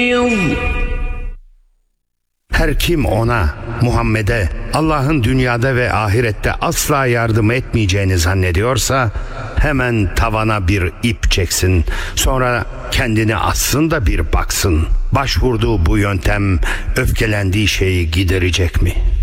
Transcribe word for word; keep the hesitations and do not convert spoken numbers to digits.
Her kim ona, Muhammed'e, Allah'ın dünyada ve ahirette asla yardım etmeyeceğini zannediyorsa, hemen tavana bir ip çeksin, sonra kendini assın da bir baksın. Başvurduğu bu yöntem öfkelendiği şeyi giderecek mi?